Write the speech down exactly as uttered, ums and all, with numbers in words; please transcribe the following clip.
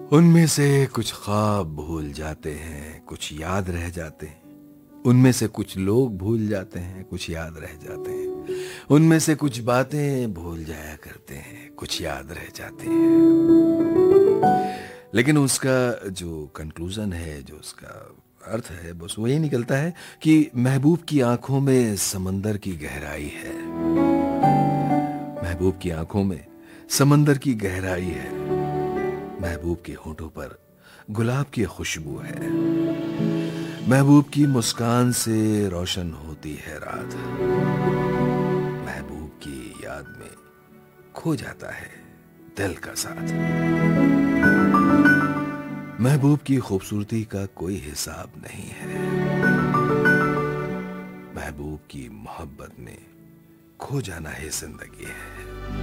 उनमें से कुछ ख्वाब भूल जाते हैं, कुछ याद रह जाते हैं। उनमें से कुछ लोग भूल जाते हैं, कुछ याद रह जाते हैं। उनमें से कुछ बातें भूल जाया करते हैं, कुछ याद रह जाते हैं। लेकिन उसका जो कंक्लूजन है, जो उसका अर्थ है, बस वही निकलता है कि महबूब की आंखों में समंदर की गहराई है। महबूब की आंखों में समंदर की गहराई है। महबूब के होठों पर गुलाब की खुशबू है। महबूब की मुस्कान से रोशन होती है रात। महबूब की याद में खो जाता है दिल का साथ। महबूब की खूबसूरती का कोई हिसाब नहीं है। महबूब की मोहब्बत में खो जाना ही जिंदगी है।